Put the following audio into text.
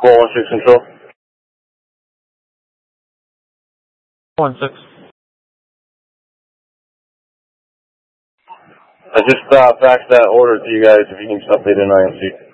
416 Control. 416. I just faxed that order to you guys if you can just update an IMC.